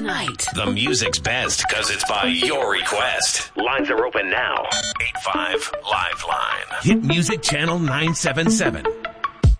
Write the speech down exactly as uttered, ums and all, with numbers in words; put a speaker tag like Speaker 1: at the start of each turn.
Speaker 1: tonight.
Speaker 2: The music's best because it's by your request. Lines are open now. eight five Live Line. Hit Music Channel nine seven seven.